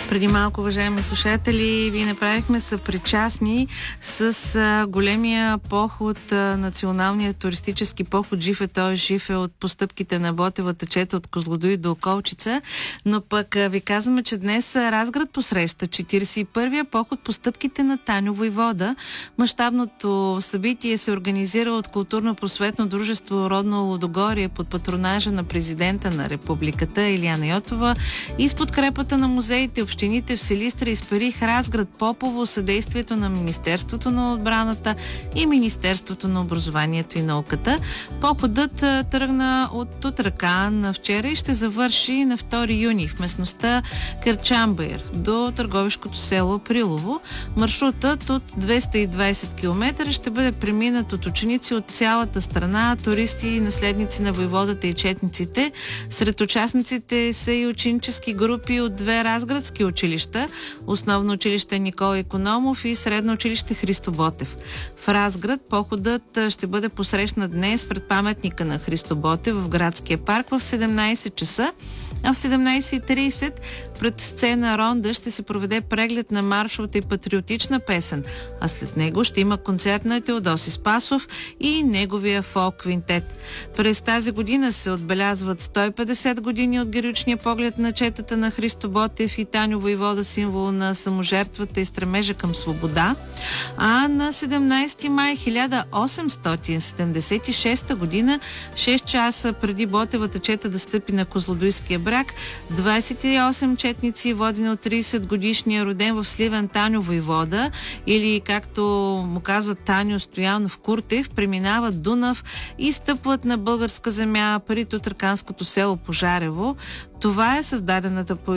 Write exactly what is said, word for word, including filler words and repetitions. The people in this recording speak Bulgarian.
Преди малко, уважаеми слушатели, ви направихме съпричастни с а, големия поход, а, националния туристически поход Жив е той, жив е от постъпките на Ботевата чета от Козлодуй до Околчица. Но пък а, ви казваме, че днес Разград посреща четиридесет и първия поход по стъпките на Таню Войвода. Мащабното събитие се организира от културно-просветно дружество Родно Лудогорие под патронажа на президента на републиката Илияна Йотова и с подкрепата на музеите, общините в Силистра, Исперих, Разград, Попово, съдействието на Министерството на отбраната и Министерството на образованието и науката. Походът тръгна от Тутракан вчера и ще завърши на втори юни в местността Кърчамбайр до търговишкото село Прилово. Маршрутът от двеста и двадесет километра ще бъде преминат от ученици от цялата страна, туристи и наследници на войводата и четниците. Сред участниците са и ученически групи от две разградски училища, основно училище Никола Икономов и средно училище Христо Ботев. В Разград походът ще бъде посрещнат днес пред паметника на Христо Ботев в градския парк в седемнадесет часа, а в седемнадесет и тридесет пред сцена Ронда ще се проведе преглед на маршовата и патриотична песен, а след него ще има концерт на Теодоси Спасов и неговия фолк квинтет. През тази година се отбелязват сто и петдесет години от героичния поглед на четата на Христо Ботев и Таню Войвода, символ на саможертвата и стремежа към свобода. А на седемнадесети май хиляда осемстотин седемдесет и шеста година, шест часа преди Ботевата чета да стъпи на Козлодуйския бряг, двадесет и осем четници, водени от тридесет годишния роден в Сливен Таню Войвода, или както му казват Таню Стоянов Куртев, преминават Дунав и стъпват на българска земя при тутраканското село Пожарево. Това е създадената по